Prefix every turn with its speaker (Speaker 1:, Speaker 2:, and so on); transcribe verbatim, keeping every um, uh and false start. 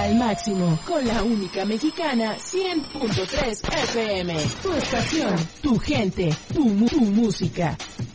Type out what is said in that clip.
Speaker 1: al máximo con la única mexicana cien punto tres F M. Tu estación, tu gente, tu, mu- tu música.